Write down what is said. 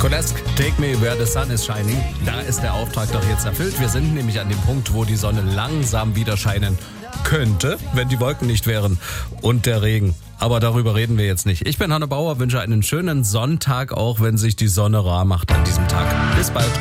Kolesk, Take Me Where the Sun is Shining. Da ist der Auftrag doch jetzt erfüllt. Wir sind nämlich an dem Punkt, wo die Sonne langsam wieder scheinen könnte, wenn die Wolken nicht wären und der Regen. Aber darüber reden wir jetzt nicht. Ich bin Hanne Bauer, wünsche einen schönen Sonntag, auch wenn sich die Sonne rar macht an diesem Tag. Bis bald.